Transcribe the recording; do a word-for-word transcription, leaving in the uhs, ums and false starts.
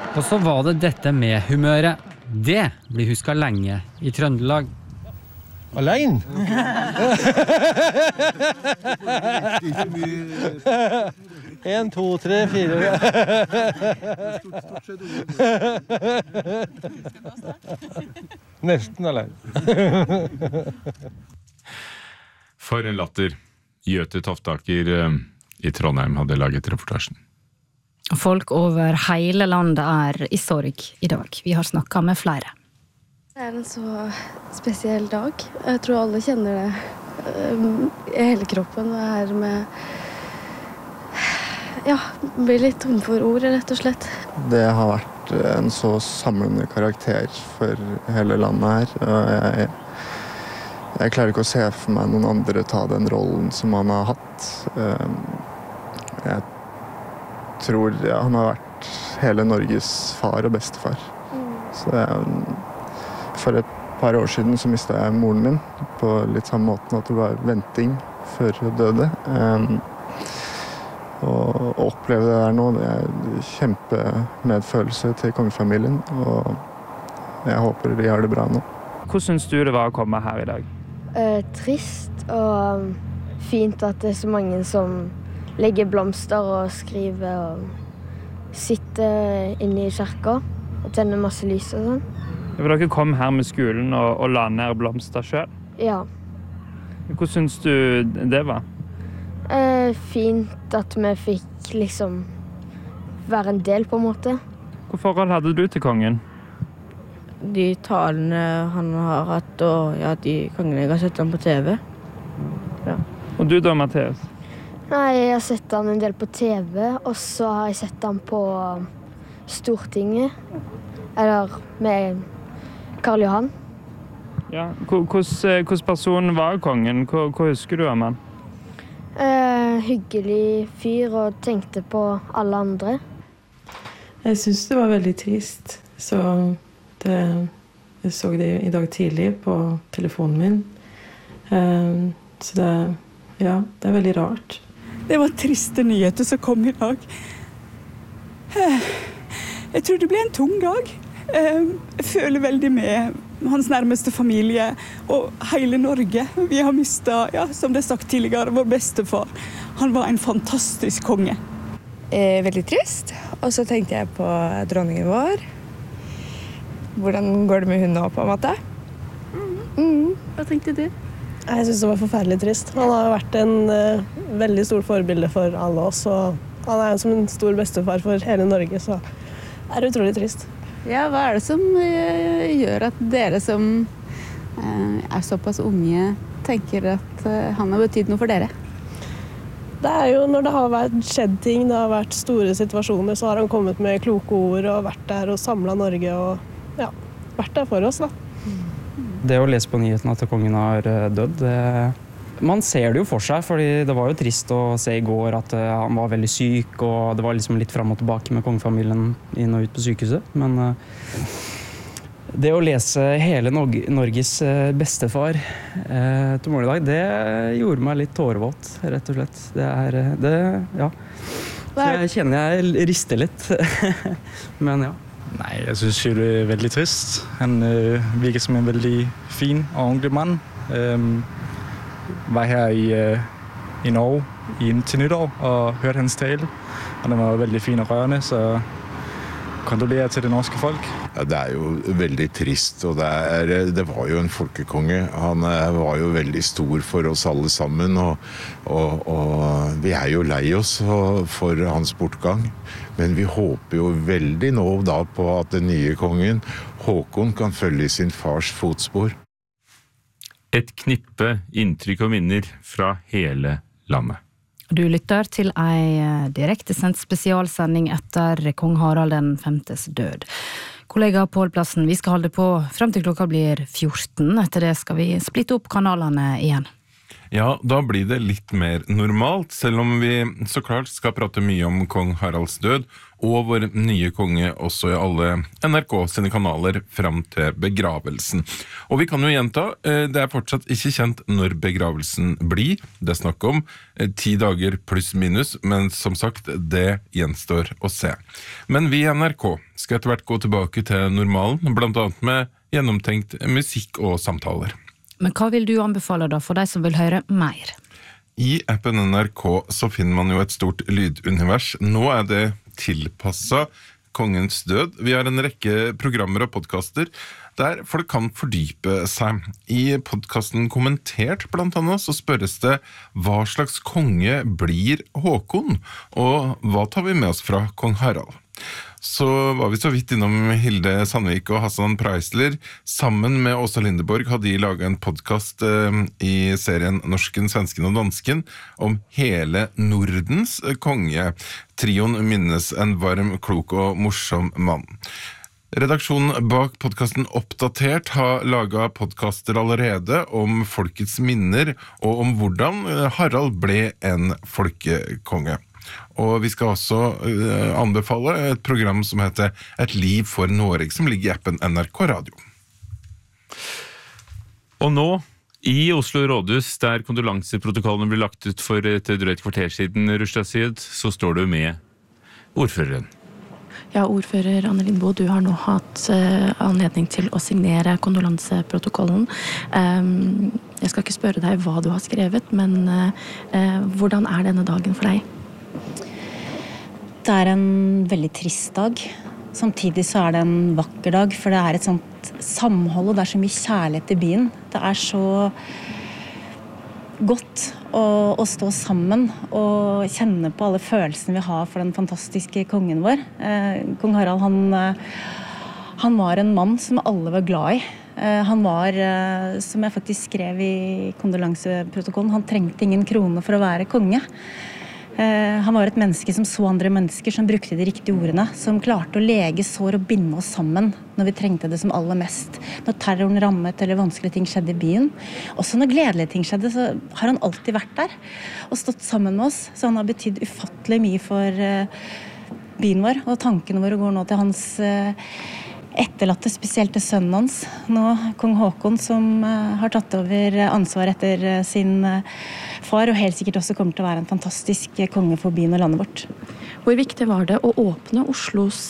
Og så var det dette med humøret. Det blir husket lenge i Trøndelag. Alene? En, to, tre, fire. Nesten alene. For en latter. Gjøte Toftaker i Trondheim hadde laget reportasjen. Folk over hele landet er i sorg i dag. Vi har snakket med flere. Det er en så spesiell dag. Jeg tror alle kjenner det i hele kroppen. Det her med... Ja, blir litt tom for ord, rett og slett. Det har vært en så samlende karakter for hele landet her. Og jeg, jeg klarer ikke å se for meg noen andre ta den rollen som han har hatt. Jeg tror ja, han har vært hele Norges far og bestefar. Så jeg, for et par år siden så mistet jeg moren min på litt samme måten at det var venting før hun døde. Og å oppleve det der nå, det er kjempemedfølelse til kongefamilien, og jeg håper de har det bra nå. Hvordan synes du det var å komme her i dag? Eh, trist og fint at det er så mange som legger blomster og skriver og sitter inne i kirka og tenner masse lys og sånn. For dere kom her med skolen og, og la ned blomster selv? Ja. Hvordan synes du det var? Eh, fint at vi fikk liksom være en del på en måte. Hva forhold hadde du til kongen? De talene han har hatt, og ja, de kongene jeg har sett ham på T V. Ja. Og du da, Mathias? Nei, jeg har sett han en del på T V, og så har jeg sett han på Stortinget, eller med Karl Johan. Ja, hvordan person var kongen? Hva, hva husker du om han? Eh, hyggelig fyr og tenkte på alle andre. Jeg synes det var veldig trist. Så det, jeg så det i dag tidlig på telefonen min. Um, så det, ja, det er veldig rart. Det var triste nyheter som kom i dag. Jeg tror det ble en tung dag. Jeg føler veldig med hans nærmeste familie og hele Norge. Vi har mistet, ja, som det er sagt tidligere, vår bestefar. Han var en fantastisk konge. Eh, veldig trist. Og så tenkte jeg på dronningen vår. Hvordan går det med hun nå, på en måte? Mm. Mm. Hva tenkte du? Jeg synes det var forferdelig trist. Han har vært en uh, veldig stor forbilde for alle oss, og han er som en stor bestefar for hele Norge, så det er utrolig trist. Ja, hva er det som uh, gjør at dere som uh, er såpass unge tenker at uh, han har betydd noe for dere? Det er jo når det har vært skjedd ting, det har vært store situasjoner, så har han kommet med kloke ord og vært der og samlet Norge og ja, vært der for oss da. Det å lese på nyheten at kongen har dødd, det, man ser det jo for seg, fordi det var jo trist å se i går at han var veldig syk, og det var liksom litt frem og tilbake med kongefamilien inn og ut på sykehuset. Men det å lese hele Norges bestefar eh, til morgen i dag, det gjorde meg litt tårevåt, rett og slett. Det er, det, ja. Så jeg kjenner jeg rister litt, men ja. Nej, jeg synes jo, det er veldig trist. Han øh, virker som en veldig fin og ordentlig mand. Øhm, var her i, øh, i Norge i, til nytår og hørte hans tale. Og den var veldig fin og rørende, så kondolerer til det norske folk. Ja, det er jo veldig trist, og det, er, det var jo en folkekonge. Han var jo veldig stor for oss alle sammen, og, og, og vi er jo lei oss for hans bortgang. Men vi håper jo veldig nå da på at den nye kongen, Håkon, kan følge sin fars fotspor. Et knippe inntrykk og minner fra hele landet. Du lytter til ei direktesendt spesialsending etter kong Harald den femtes død. Kollega Pål Plassen, vi skal holde på frem til klokka blir fjorten. Etter det skal vi splitte opp kanalene igjen. Ja, da blir det litt mer normalt, selv om vi så klart skal prate mye om kong Haralds død, og vår nye konge også i alle N R K sine kanaler frem til begravelsen. Og vi kan jo gjenta, det er fortsatt ikke kjent når begravelsen blir. Det er snakk om ti dager pluss minus, men som sagt, det gjenstår å se. Men vi i N R K skal etter hvert gå tilbake til normalen, blant annet med gjennomtenkt musikk og samtaler. Men hva vil du anbefale da for de som vil høre mer? I appen N R K så finner man jo et stort lydunivers. Nå er det tilpasset kongens død. Vi har en rekke programmer og podcaster der folk kan fordype seg. I podcasten Kommentert blant annet så spørres det hva slags konge blir Håkon, og hva tar vi med oss fra kong Harald? Så var vi så vidt innom Hilde Sandvik og Hassan Preisler. Sammen med Åsa Lindeborg hadde de laget en podcast eh, i serien Norsken, Svensken og Dansken om hele Nordens konge. Trioen minnes en varm, klok og morsom mann. Redaksjonen bak podcasten Oppdatert har laget podcaster allerede om folkets minner og om hvordan Harald ble en folkekonge. Og vi skal også uh, anbefale et program som heter Et liv for Norge, som ligger i appen N R K Radio. Og nå, i Oslo rådhus, der kondolanseprotokollene ble lagt ut for et drøyt kvarter siden, Rushda Syed, så står du med ordføreren. Ja, ordfører Anne Lindboe, du har nå hatt uh, anledning til å signere kondolanseprotokollen. Um, jeg skal ikke spørre deg hva du har skrevet, men uh, uh, hvordan er denne dagen for deg? Det er en veldig trist dag. Samtidig så er det en vakker dag, for det er et sånt samhold, og det er så mye kjærlighet i byen. Det er så godt å, å stå sammen og kjenne på alle følelsene vi har for den fantastiske kongen vår. Eh, kong Harald, han, han var en mann som alle var glad i. Eh, han var, eh, som jeg faktisk skrev i kondolanseprotokollen, han trengte ingen krone for å være konge. Han var et menneske som så andre mennesker, som brukte de riktige ordene, som klarte å lege sår og binde oss sammen når vi trengte det som aller mest. Når terroren rammet eller vanskelige ting skjedde i byen. Også når gledelige ting skjedde, så har han alltid vært der og stått sammen med oss. Så han har betydd ufattelig mye for byen vår, og tankene våre går nå til hans etterlatte, spesielt til sønnen hans, nå kong Håkon, som har tatt over ansvar etter sin far, og helt sikkert også kommer til å være en fantastisk konge for byen og landet vårt. Hvor viktig var det å åpne Oslos